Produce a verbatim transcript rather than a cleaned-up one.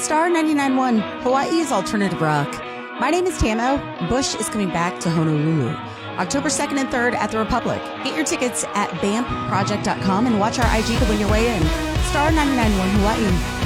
Star ninety-nine point one, Hawaii's alternative rock. My name is Tamo. Bush is coming back to Honolulu October second and third at the Republic. Get your tickets at bamp project dot com and watch our I G to win your way in. Star ninety-nine point one Hawaii.